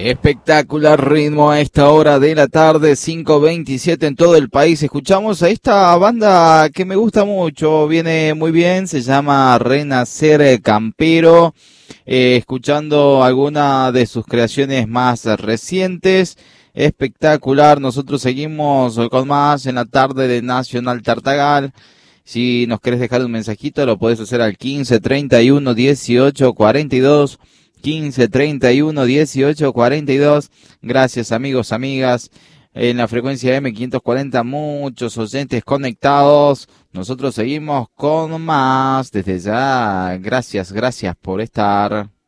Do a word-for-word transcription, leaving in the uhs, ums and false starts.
Espectacular ritmo a esta hora de la tarde, cinco veintisiete en todo el país. Escuchamos a esta banda que me gusta mucho, viene muy bien, se llama Renacer Campero, eh, escuchando alguna de sus creaciones más recientes. Espectacular, nosotros seguimos con más en la tarde de Nacional Tartagal. Si nos querés dejar un mensajito, lo podés hacer al quince treinta y uno dieciocho cuarenta y dos. quince treinta y uno dieciocho cuarenta y dos. Gracias, amigos, amigas. En la frecuencia M quinientos cuarenta, muchos oyentes conectados. Nosotros seguimos con más desde ya. Gracias, gracias por estar.